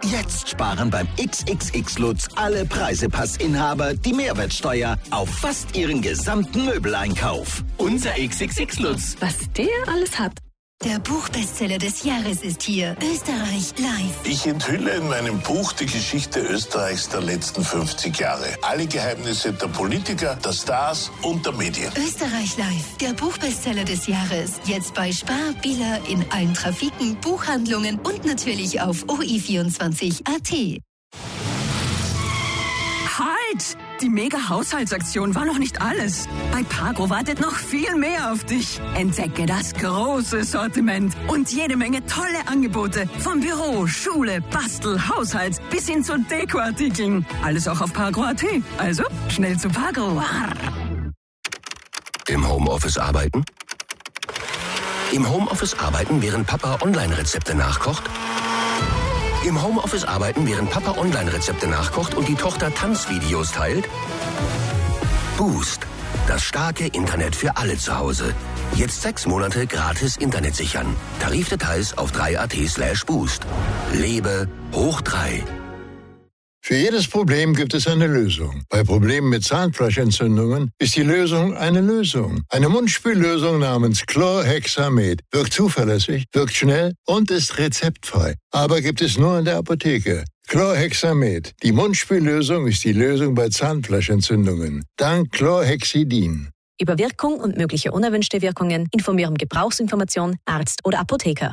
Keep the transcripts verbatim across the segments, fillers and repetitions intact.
Jetzt sparen beim X X X Lutz alle Preisepassinhaber die Mehrwertsteuer auf fast ihren gesamten Möbeleinkauf. Unser X X X Lutz. Was der alles hat. Der Buchbestseller des Jahres ist hier. Österreich live. Ich enthülle in meinem Buch die Geschichte Österreichs der letzten fünfzig Jahre. Alle Geheimnisse der Politiker, der Stars und der Medien. Österreich live. Der Buchbestseller des Jahres. Jetzt bei Spar, Billa, in allen Trafiken, Buchhandlungen und natürlich auf O I vierundzwanzig Punkt A T. Halt! Die Mega-Haushaltsaktion war noch nicht alles. Bei Pagro wartet noch viel mehr auf dich. Entdecke das große Sortiment und jede Menge tolle Angebote. Vom Büro, Schule, Bastel, Haushalt bis hin zu Dekoartikeln. Alles auch auf Pagro Punkt A T. Also, schnell zu Pagro. Im Homeoffice arbeiten? Im Homeoffice arbeiten, während Papa Online-Rezepte nachkocht? Im Homeoffice arbeiten, während Papa Online-Rezepte nachkocht und die Tochter Tanzvideos teilt? Boost. Das starke Internet für alle zu Hause. Jetzt sechs Monate gratis Internet sichern. Tarifdetails auf drei Punkt A T slash boost. Lebe hoch drei. Für jedes Problem gibt es eine Lösung. Bei Problemen mit Zahnfleischentzündungen ist die Lösung eine Lösung. Eine Mundspüllösung namens Chlorhexamet wirkt zuverlässig, wirkt schnell und ist rezeptfrei. Aber gibt es nur in der Apotheke. Chlorhexamet. Die Mundspüllösung ist die Lösung bei Zahnfleischentzündungen. Dank Chlorhexidin. Über Wirkung und mögliche unerwünschte Wirkungen informieren Gebrauchsinformation, Arzt oder Apotheker.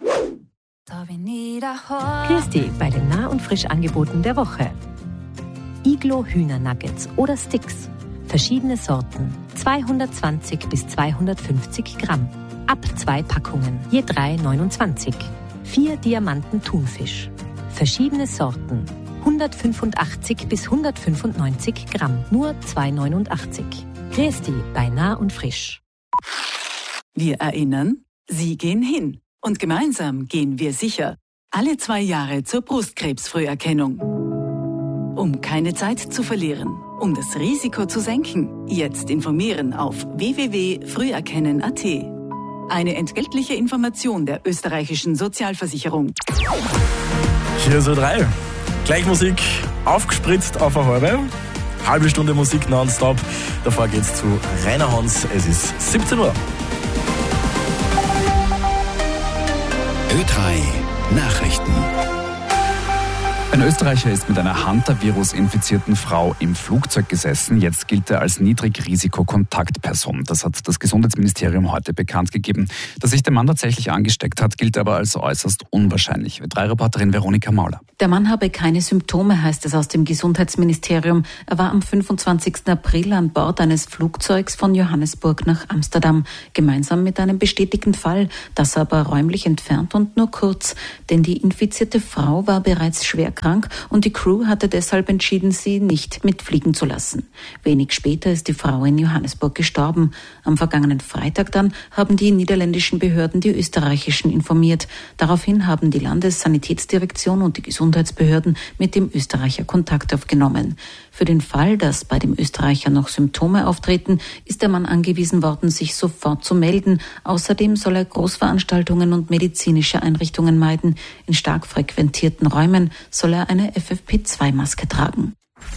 Grüß dich bei den Nah- und Frischangeboten der Woche. Iglo Hühnernuggets oder Sticks. Verschiedene Sorten. zweihundertzwanzig bis zweihundertfünfzig Gramm. Ab zwei Packungen. Je drei neunundzwanzig. Vier Diamanten Thunfisch. Verschiedene Sorten. hundertfünfundachtzig bis hundertfünfundneunzig Gramm. Nur zwei neunundachtzig. Grüß dich bei Nah- und Frisch. Wir erinnern, Sie gehen hin. Und gemeinsam gehen wir sicher alle zwei Jahre zur Brustkrebsfrüherkennung. Um keine Zeit zu verlieren, um das Risiko zu senken, jetzt informieren auf w w w punkt früherkennen punkt a t. Eine entgeltliche Information der österreichischen Sozialversicherung. Hier ist Ö drei. Gleich Musik, aufgespritzt auf eine halbe. Halbe Stunde Musik nonstop. Davor geht's zu Rainer Hans. Es ist siebzehn Uhr. Ö drei Nachrichten. Ein Österreicher ist mit einer Hantavirus-infizierten Frau im Flugzeug gesessen. Jetzt gilt er als Niedrigrisiko-Kontaktperson. Das hat das Gesundheitsministerium heute bekannt gegeben. Dass sich der Mann tatsächlich angesteckt hat, gilt aber als äußerst unwahrscheinlich. Ö drei Reporterin Veronika Mauler. Der Mann habe keine Symptome, heißt es aus dem Gesundheitsministerium. Er war am fünfundzwanzigsten April an Bord eines Flugzeugs von Johannesburg nach Amsterdam, gemeinsam mit einem bestätigten Fall, das aber räumlich entfernt und nur kurz. Denn die infizierte Frau war bereits schwer krank und die Crew hatte deshalb entschieden, sie nicht mitfliegen zu lassen. Wenig später ist die Frau in Johannesburg gestorben. Am vergangenen Freitag dann haben die niederländischen Behörden die österreichischen informiert. Daraufhin haben die Landessanitätsdirektion und die Gesundheitsbehörden mit dem Österreicher Kontakt aufgenommen. Für den Fall, dass bei dem Österreicher noch Symptome auftreten, ist der Mann angewiesen worden, sich sofort zu melden. Außerdem soll er Großveranstaltungen und medizinische Einrichtungen meiden. In stark frequentierten Räumen soll er eine F F P zwei Maske tragen.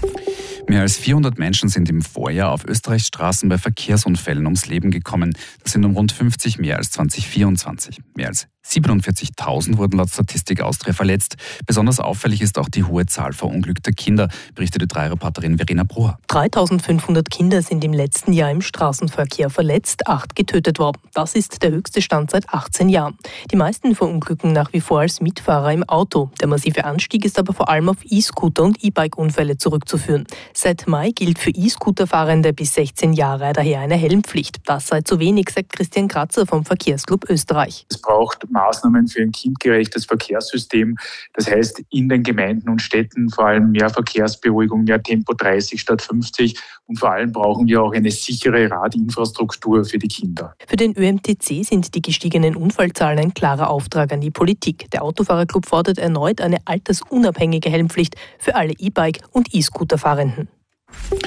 Mehr als vierhundert Menschen sind im Vorjahr auf Österreichs Straßen bei Verkehrsunfällen ums Leben gekommen. Das sind um rund fünfzig mehr als zweitausendvierundzwanzig. Mehr als siebenundvierzigtausend wurden laut Statistik Austria verletzt. Besonders auffällig ist auch die hohe Zahl verunglückter Kinder, berichtete drei Reporterin Verena Brucher. dreitausendfünfhundert Kinder sind im letzten Jahr im Straßenverkehr verletzt, acht getötet worden. Das ist der höchste Stand seit achtzehn Jahren. Die meisten verunglücken nach wie vor als Mitfahrer im Auto. Der massive Anstieg ist aber vor allem auf E-Scooter und E-Bike-Unfälle zurückzuführen. Seit Mai gilt für E-Scooter-Fahrende bis sechzehn Jahre daher eine Helmpflicht. Das sei zu wenig, sagt Christian Kratzer vom Verkehrsclub Österreich. Es braucht Maßnahmen für ein kindgerechtes Verkehrssystem. Das heißt, in den Gemeinden und Städten vor allem mehr Verkehrsberuhigung, mehr Tempo dreißig statt fünfzig. Und vor allem brauchen wir auch eine sichere Radinfrastruktur für die Kinder. Für den Ö M T C sind die gestiegenen Unfallzahlen ein klarer Auftrag an die Politik. Der Autofahrerclub fordert erneut eine altersunabhängige Helmpflicht für alle E-Bike- und E-Scooter-Fahrenden.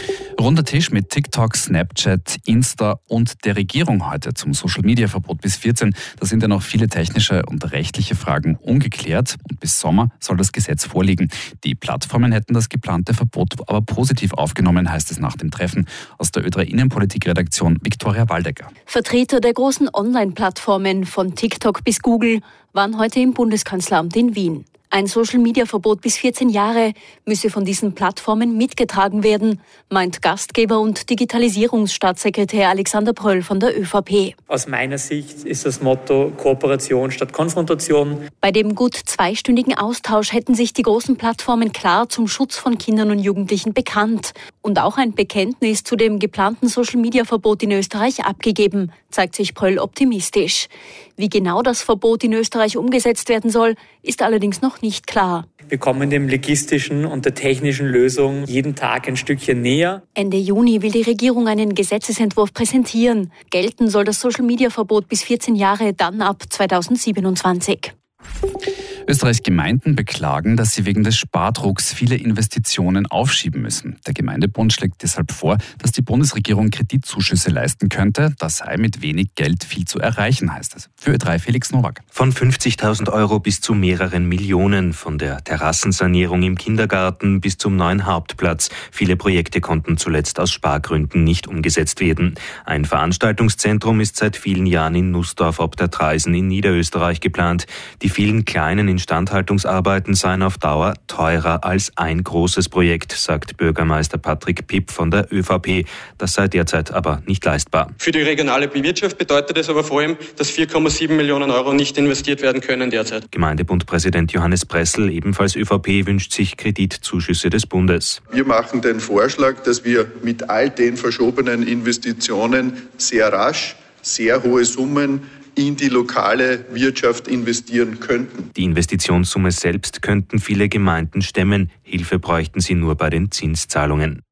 Runder Tisch mit TikTok, Snapchat, Insta und der Regierung heute zum Social-Media-Verbot bis vierzehn. Da sind ja noch viele technische und rechtliche Fragen ungeklärt und bis Sommer soll das Gesetz vorliegen. Die Plattformen hätten das geplante Verbot aber positiv aufgenommen, heißt es nach dem Treffen. Aus der Ö drei Innenpolitik-Redaktion Viktoria Waldecker. Vertreter der großen Online-Plattformen von TikTok bis Google waren heute im Bundeskanzleramt in Wien. Ein Social-Media-Verbot bis vierzehn Jahre müsse von diesen Plattformen mitgetragen werden, meint Gastgeber und Digitalisierungsstaatssekretär Alexander Pröll von der ÖVP. Aus meiner Sicht ist das Motto Kooperation statt Konfrontation. Bei dem gut zweistündigen Austausch hätten sich die großen Plattformen klar zum Schutz von Kindern und Jugendlichen bekannt und auch ein Bekenntnis zu dem geplanten Social-Media-Verbot in Österreich abgegeben, zeigt sich Pröll optimistisch. Wie genau das Verbot in Österreich umgesetzt werden soll, ist allerdings noch nicht klar. Wir kommen dem logistischen und der technischen Lösung jeden Tag ein Stückchen näher. Ende Juni will die Regierung einen Gesetzesentwurf präsentieren. Gelten soll das Social-Media-Verbot bis vierzehn Jahre, dann ab zweitausendsiebenundzwanzig. Österreichs Gemeinden beklagen, dass sie wegen des Spardrucks viele Investitionen aufschieben müssen. Der Gemeindebund schlägt deshalb vor, dass die Bundesregierung Kreditzuschüsse leisten könnte. Da sei mit wenig Geld viel zu erreichen, heißt es. Für Ö drei Felix Nowak. Von fünfzigtausend Euro bis zu mehreren Millionen. Von der Terrassensanierung im Kindergarten bis zum neuen Hauptplatz. Viele Projekte konnten zuletzt aus Spargründen nicht umgesetzt werden. Ein Veranstaltungszentrum ist seit vielen Jahren in Nussdorf ob der Traisen in Niederösterreich geplant. Die vielen kleinen Instandhaltungsarbeiten seien auf Dauer teurer als ein großes Projekt, sagt Bürgermeister Patrick Pipp von der ÖVP. Das sei derzeit aber nicht leistbar. Für die regionale Wirtschaft bedeutet es aber vor allem, dass vier Komma sieben Millionen Euro nicht investiert werden können derzeit. Gemeindebundpräsident Johannes Pressel, ebenfalls ÖVP, wünscht sich Kreditzuschüsse des Bundes. Wir machen den Vorschlag, dass wir mit all den verschobenen Investitionen sehr rasch, sehr hohe Summen in die lokale Wirtschaft investieren könnten. Die Investitionssumme selbst könnten viele Gemeinden stemmen. Hilfe bräuchten sie nur bei den Zinszahlungen.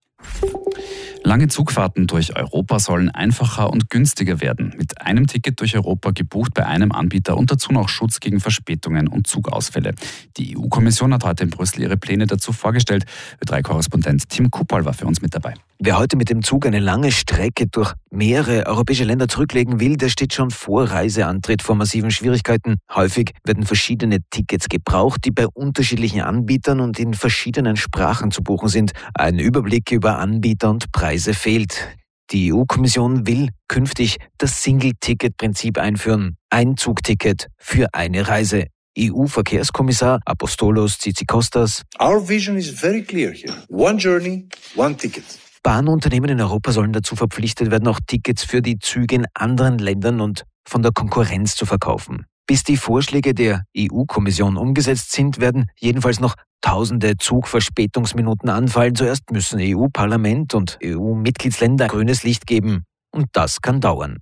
Lange Zugfahrten durch Europa sollen einfacher und günstiger werden. Mit einem Ticket durch Europa gebucht bei einem Anbieter und dazu noch Schutz gegen Verspätungen und Zugausfälle. Die E U-Kommission hat heute in Brüssel ihre Pläne dazu vorgestellt. Ö drei Korrespondent Tim Kupal war für uns mit dabei. Wer heute mit dem Zug eine lange Strecke durch mehrere europäische Länder zurücklegen will, der steht schon vor Reiseantritt vor massiven Schwierigkeiten. Häufig werden verschiedene Tickets gebraucht, die bei unterschiedlichen Anbietern und in verschiedenen Sprachen zu buchen sind. Ein Überblick über Anbieter und Preise fehlt. Die E U-Kommission will künftig das Single-Ticket-Prinzip einführen. Ein Zugticket für eine Reise. E U-Verkehrskommissar Apostolos Tzitzikostas. Our vision is very clear here. One journey, one ticket. Bahnunternehmen in Europa sollen dazu verpflichtet werden, auch Tickets für die Züge in anderen Ländern und von der Konkurrenz zu verkaufen. Bis die Vorschläge der E U-Kommission umgesetzt sind, werden jedenfalls noch tausende Zugverspätungsminuten anfallen. Zuerst müssen E U-Parlament und E U-Mitgliedsländer grünes Licht geben. Und das kann dauern.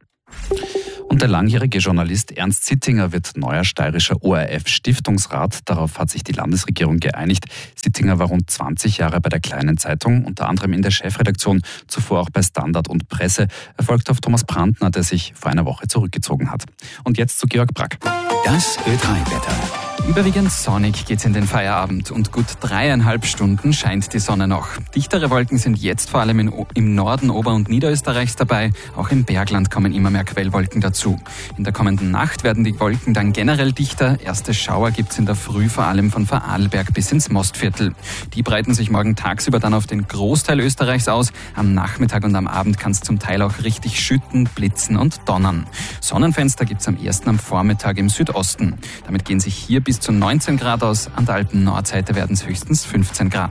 Und der langjährige Journalist Ernst Sittinger wird neuer steirischer O R F-Stiftungsrat. Darauf hat sich die Landesregierung geeinigt. Sittinger war rund zwanzig Jahre bei der Kleinen Zeitung, unter anderem in der Chefredaktion, zuvor auch bei Standard und Presse. Er folgt auf Thomas Brandner, der sich vor einer Woche zurückgezogen hat. Und jetzt zu Georg Brack. Das Ö drei Wetter. Überwiegend sonnig geht's in den Feierabend und gut dreieinhalb Stunden scheint die Sonne noch. Dichtere Wolken sind jetzt vor allem in, im Norden Ober- und Niederösterreichs dabei. Auch im Bergland kommen immer mehr Quellwolken dazu. In der kommenden Nacht werden die Wolken dann generell dichter. Erste Schauer gibt's in der Früh vor allem von Vorarlberg bis ins Mostviertel. Die breiten sich morgen tagsüber dann auf den Großteil Österreichs aus. Am Nachmittag und am Abend kann's zum Teil auch richtig schütten, blitzen und donnern. Sonnenfenster gibt's am ersten am Vormittag im Südosten. Damit gehen sich hier bis zu neunzehn Grad aus. An der Alpen-Nordseite werden es höchstens fünfzehn Grad.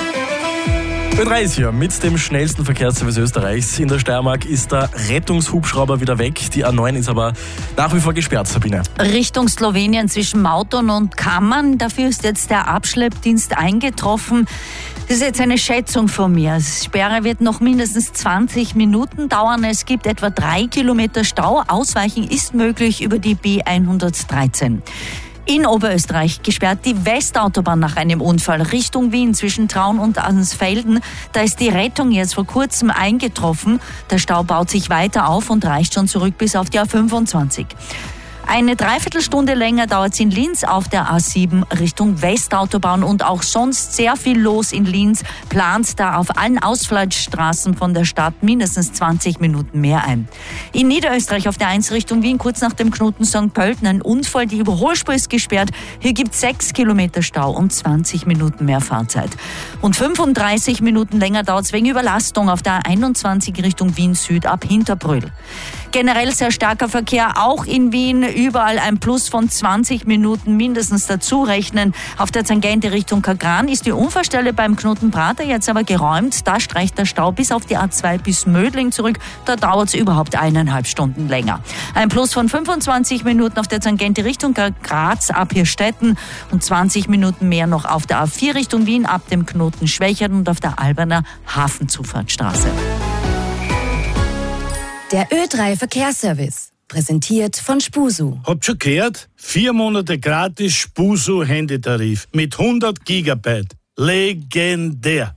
Ö drei ist hier mit dem schnellsten Verkehrsservice Österreichs. In der Steiermark ist der Rettungshubschrauber wieder weg. Die A neun ist aber nach wie vor gesperrt, Sabine. Richtung Slowenien zwischen Mauton und Kammern. Dafür ist jetzt der Abschleppdienst eingetroffen. Das ist jetzt eine Schätzung von mir. Die Sperre wird noch mindestens zwanzig Minuten dauern. Es gibt etwa drei Kilometer Stau. Ausweichen ist möglich über die B hundertdreizehn. In Oberösterreich gesperrt die Westautobahn nach einem Unfall Richtung Wien zwischen Traun und Ansfelden. Da ist die Rettung jetzt vor kurzem eingetroffen. Der Stau baut sich weiter auf und reicht schon zurück bis auf die A fünfundzwanzig. Eine Dreiviertelstunde länger dauert es in Linz auf der A sieben Richtung Westautobahn und auch sonst sehr viel los in Linz. Plant da auf allen Ausfallstraßen von der Stadt mindestens zwanzig Minuten mehr ein. In Niederösterreich auf der eins Richtung Wien kurz nach dem Knoten Sankt Pölten ein Unfall. Die Überholspur ist gesperrt. Hier gibt es sechs Kilometer Stau und zwanzig Minuten mehr Fahrzeit. Und fünfunddreißig Minuten länger dauert es wegen Überlastung auf der A einundzwanzig Richtung Wien Süd ab Hinterbrühl. Generell sehr starker Verkehr, auch in Wien, überall ein Plus von zwanzig Minuten mindestens dazu rechnen. Auf der Tangente Richtung Kagran ist die Unfallstelle beim Knoten Prater jetzt aber geräumt. Da streicht der Stau bis auf die A zwei bis Mödling zurück. Da dauert es überhaupt eineinhalb Stunden länger. Ein Plus von fünfundzwanzig Minuten auf der Tangente Richtung Graz ab Hirstetten und zwanzig Minuten mehr noch auf der A vier Richtung Wien ab dem Knoten Schwächert und auf der Alberner Hafenzufahrtsstraße. Der Ö drei Verkehrsservice, präsentiert von Spusu. Habt schon gehört? Vier Monate gratis Spusu Handytarif mit hundert Gigabyte. Legendär.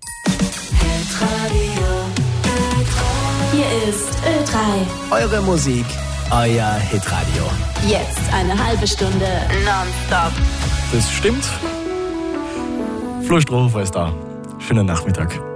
Hier ist Ö drei. Eure Musik, euer Hitradio. Jetzt eine halbe Stunde nonstop. Das stimmt. Flo Strohhofer ist da. Schönen Nachmittag.